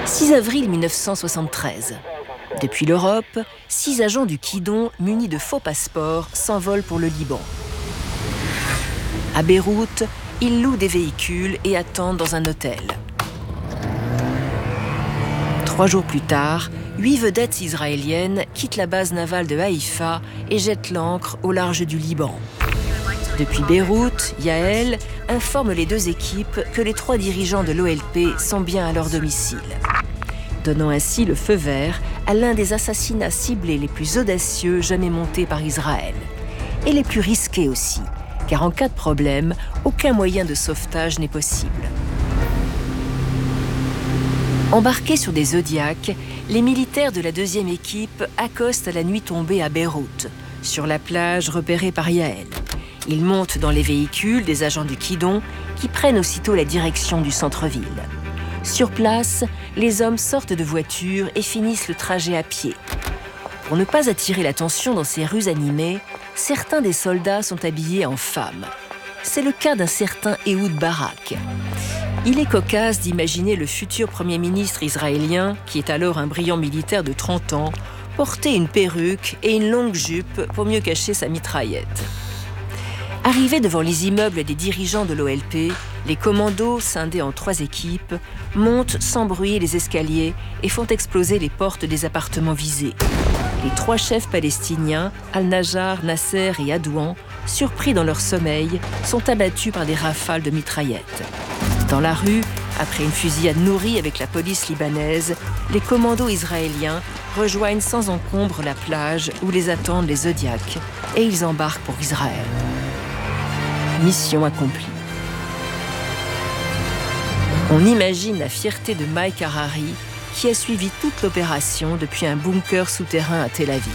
6 avril 1973. Depuis l'Europe, 6 agents du Kidon, munis de faux passeports, s'envolent pour le Liban. À Beyrouth, ils louent des véhicules et attendent dans un hôtel. 3 jours plus tard, 8 vedettes israéliennes quittent la base navale de Haïfa et jettent l'ancre au large du Liban. Depuis Beyrouth, Yael informe les 2 équipes que les 3 dirigeants de l'OLP sont bien à leur domicile, donnant ainsi le feu vert à l'un des assassinats ciblés les plus audacieux jamais montés par Israël. Et les plus risqués aussi, car en cas de problème, aucun moyen de sauvetage n'est possible. Embarqués sur des Zodiacs, les militaires de la 2e équipe accostent à la nuit tombée à Beyrouth, sur la plage repérée par Yael. Ils montent dans les véhicules des agents du Kidon qui prennent aussitôt la direction du centre-ville. Sur place, les hommes sortent de voiture et finissent le trajet à pied. Pour ne pas attirer l'attention dans ces rues animées, certains des soldats sont habillés en femmes. C'est le cas d'un certain Ehud Barak. Il est cocasse d'imaginer le futur Premier ministre israélien, qui est alors un brillant militaire de 30 ans, porter une perruque et une longue jupe pour mieux cacher sa mitraillette. Arrivés devant les immeubles des dirigeants de l'OLP, les commandos, scindés en 3 équipes, montent sans bruit les escaliers et font exploser les portes des appartements visés. Les 3 chefs palestiniens, Al-Najjar, Nasser et Adouan, surpris dans leur sommeil, sont abattus par des rafales de mitraillettes. Dans la rue, après une fusillade nourrie avec la police libanaise, les commandos israéliens rejoignent sans encombre la plage où les attendent les Zodiacs et ils embarquent pour Israël. Mission accomplie. On imagine la fierté de Mike Harari qui a suivi toute l'opération depuis un bunker souterrain à Tel Aviv.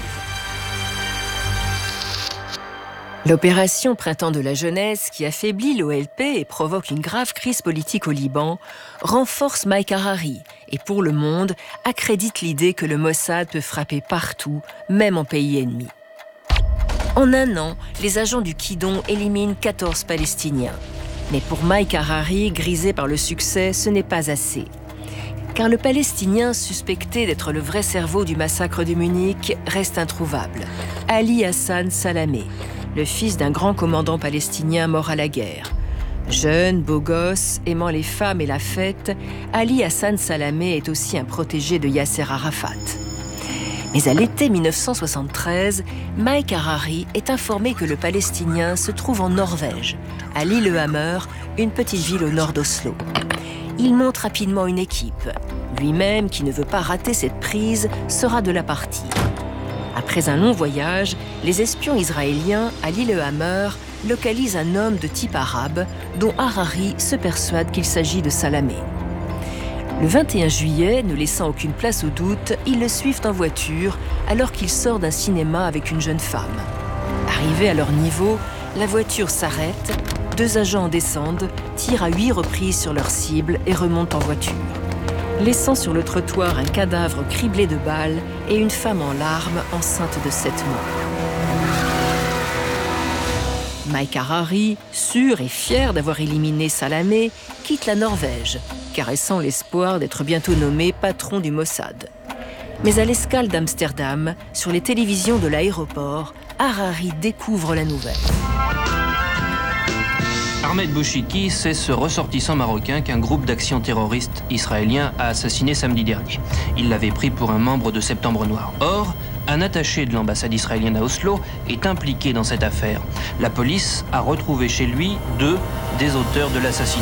L'opération Printemps de la jeunesse, qui affaiblit l'OLP et provoque une grave crise politique au Liban, renforce Mike Harari et pour le monde accrédite l'idée que le Mossad peut frapper partout, même en pays ennemi. En un an, les agents du Kidon éliminent 14 Palestiniens. Mais pour Mike Harari, grisé par le succès, ce n'est pas assez. Car le Palestinien suspecté d'être le vrai cerveau du massacre de Munich reste introuvable. Ali Hassan Salamé, le fils d'un grand commandant palestinien mort à la guerre. Jeune, beau gosse, aimant les femmes et la fête, Ali Hassan Salamé est aussi un protégé de Yasser Arafat. Mais à l'été 1973, Mike Harari est informé que le Palestinien se trouve en Norvège, à Lillehammer, une petite ville au nord d'Oslo. Il monte rapidement une équipe. Lui-même, qui ne veut pas rater cette prise, sera de la partie. Après un long voyage, les espions israéliens à Lillehammer localisent un homme de type arabe dont Harari se persuade qu'il s'agit de Salamé. Le 21 juillet, ne laissant aucune place au doute, ils le suivent en voiture alors qu'il sort d'un cinéma avec une jeune femme. Arrivé à leur niveau, la voiture s'arrête, 2 agents descendent, tirent à 8 reprises sur leur cible et remontent en voiture, laissant sur le trottoir un cadavre criblé de balles et une femme en larmes enceinte de 7 mois. Mike Harari, sûr et fier d'avoir éliminé Salamé, quitte la Norvège, caressant l'espoir d'être bientôt nommé patron du Mossad. Mais à l'escale d'Amsterdam, sur les télévisions de l'aéroport, Harari découvre la nouvelle. Ahmed Bouchiki, c'est ce ressortissant marocain qu'un groupe d'actions terroristes israélien a assassiné samedi dernier. Il l'avait pris pour un membre de Septembre Noir. Or, un attaché de l'ambassade israélienne à Oslo est impliqué dans cette affaire. La police a retrouvé chez lui 2 des auteurs de l'assassinat.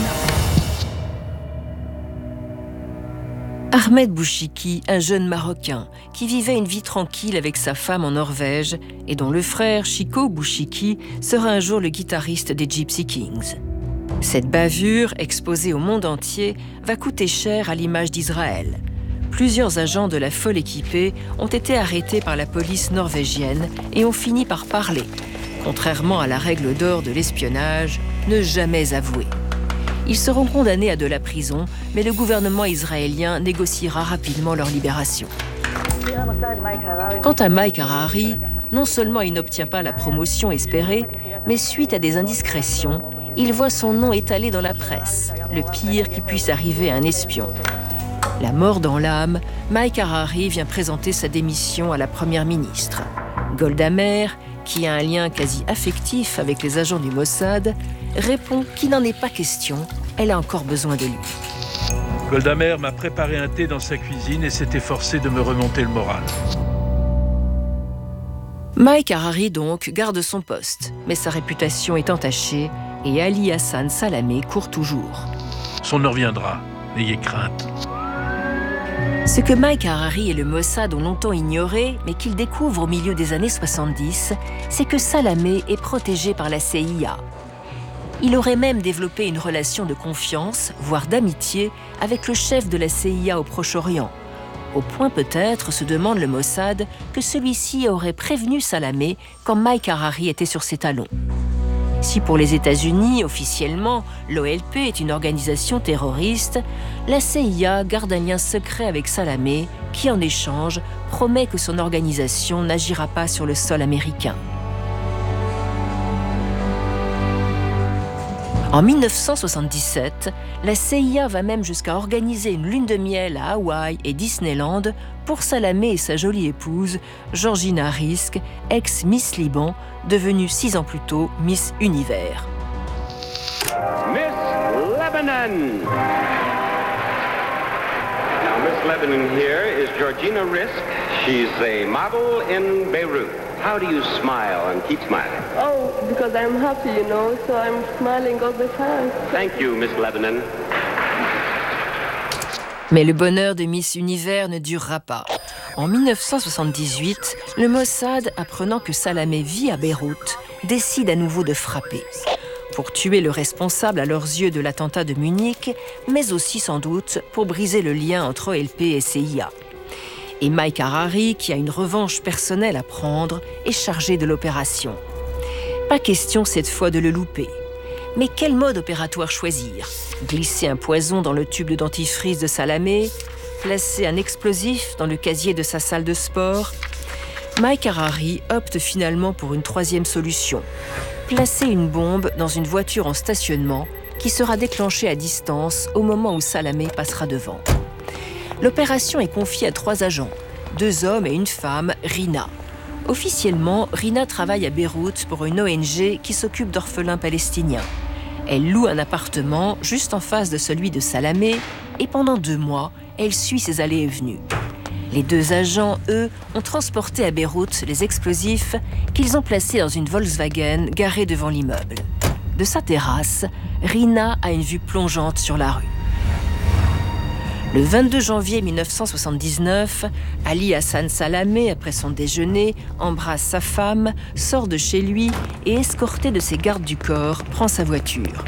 Ahmed Bouchiki, un jeune Marocain qui vivait une vie tranquille avec sa femme en Norvège et dont le frère Chico Bouchiki sera un jour le guitariste des Gypsy Kings. Cette bavure, exposée au monde entier, va coûter cher à l'image d'Israël. Plusieurs agents de la folle équipée ont été arrêtés par la police norvégienne et ont fini par parler, contrairement à la règle d'or de l'espionnage, ne jamais avouer. Ils seront condamnés à de la prison, mais le gouvernement israélien négociera rapidement leur libération. Quant à Mike Harari, non seulement il n'obtient pas la promotion espérée, mais suite à des indiscrétions, il voit son nom étalé dans la presse, le pire qui puisse arriver à un espion. La mort dans l'âme, Mike Harari vient présenter sa démission à la première ministre. Golda Meir, qui a un lien quasi affectif avec les agents du Mossad, répond qu'il n'en est pas question, elle a encore besoin de lui. Golda Meir m'a préparé un thé dans sa cuisine et s'est efforcé de me remonter le moral. Mike Harari donc garde son poste, mais sa réputation est entachée et Ali Hassan Salamé court toujours. Son heure viendra, n'ayez crainte. Ce que Mike Harari et le Mossad ont longtemps ignoré, mais qu'ils découvrent au milieu des années 70, c'est que Salamé est protégé par la CIA. Il aurait même développé une relation de confiance, voire d'amitié, avec le chef de la CIA au Proche-Orient. Au point peut-être, se demande le Mossad, que celui-ci aurait prévenu Salamé quand Mike Harari était sur ses talons. Si pour les États-Unis, officiellement, l'OLP est une organisation terroriste, la CIA garde un lien secret avec Salamé, qui en échange promet que son organisation n'agira pas sur le sol américain. En 1977, la CIA va même jusqu'à organiser une lune de miel à Hawaï et Disneyland pour Salamé et sa jolie épouse, Georgina Risk, ex-Miss Liban, devenue 6 ans plus tôt Miss Univers. Miss Lebanon. Now, Miss Lebanon here is Georgina Risk. She's a model in Beirut. How do you smile and keep smiling? Oh, because I'm happy, you know, so I'm smiling all the time. Thank you, Miss Lebanon. Mais le bonheur de Miss Univers ne durera pas. En 1978, le Mossad, apprenant que Salamé vit à Beyrouth, décide à nouveau de frapper. Pour tuer le responsable à leurs yeux de l'attentat de Munich, mais aussi sans doute pour briser le lien entre OLP et CIA. Et Mike Harari, qui a une revanche personnelle à prendre, est chargé de l'opération. Pas question cette fois de le louper. Mais quel mode opératoire choisir ? Glisser un poison dans le tube de dentifrice de Salamé ? Placer un explosif dans le casier de sa salle de sport ? Mike Harari opte finalement pour une troisième solution. Placer une bombe dans une voiture en stationnement qui sera déclenchée à distance au moment où Salamé passera devant. L'opération est confiée à 3 agents, 2 hommes et une femme, Rina. Officiellement, Rina travaille à Beyrouth pour une ONG qui s'occupe d'orphelins palestiniens. Elle loue un appartement juste en face de celui de Salamé et pendant 2 mois, elle suit ses allées et venues. Les 2 agents, eux, ont transporté à Beyrouth les explosifs qu'ils ont placés dans une Volkswagen garée devant l'immeuble. De sa terrasse, Rina a une vue plongeante sur la rue. Le 22 janvier 1979, Ali Hassan Salamé, après son déjeuner, embrasse sa femme, sort de chez lui et, escorté de ses gardes du corps, prend sa voiture.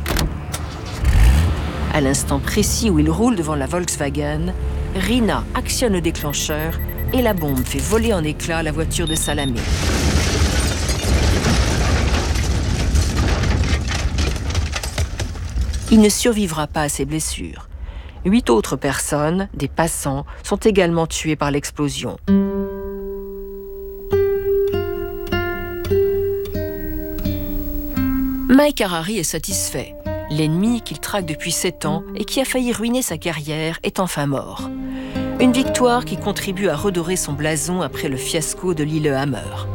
À l'instant précis où il roule devant la Volkswagen, Rina actionne le déclencheur et la bombe fait voler en éclats la voiture de Salamé. Il ne survivra pas à ses blessures. 8 autres personnes, des passants, sont également tuées par l'explosion. Mike Harari est satisfait. L'ennemi qu'il traque depuis 7 ans et qui a failli ruiner sa carrière est enfin mort. Une victoire qui contribue à redorer son blason après le fiasco de Lillehammer.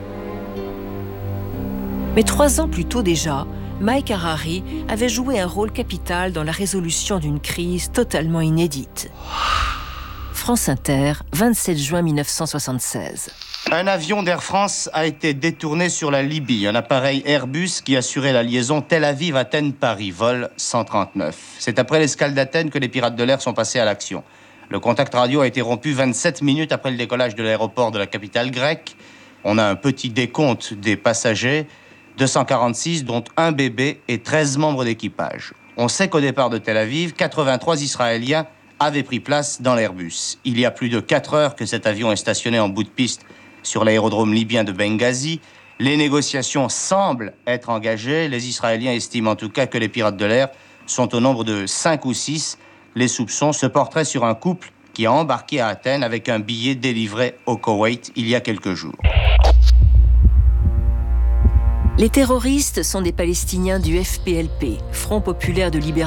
Mais 3 ans plus tôt déjà, Mike Harari avait joué un rôle capital dans la résolution d'une crise totalement inédite. France Inter, 27 juin 1976. Un avion d'Air France a été détourné sur la Libye. Un appareil Airbus qui assurait la liaison Tel Aviv-Athènes-Paris, vol 139. C'est après l'escale d'Athènes que les pirates de l'air sont passés à l'action. Le contact radio a été rompu 27 minutes après le décollage de l'aéroport de la capitale grecque. On a un petit décompte des passagers, 246, dont un bébé et 13 membres d'équipage. On sait qu'au départ de Tel Aviv, 83 Israéliens avaient pris place dans l'Airbus. Il y a plus de 4 heures que cet avion est stationné en bout de piste sur l'aérodrome libyen de Benghazi. Les négociations semblent être engagées. Les Israéliens estiment en tout cas que les pirates de l'air sont au nombre de 5 ou 6. Les soupçons se porteraient sur un couple qui a embarqué à Athènes avec un billet délivré au Koweït il y a quelques jours. Les terroristes sont des Palestiniens du FPLP, Front Populaire de Libération.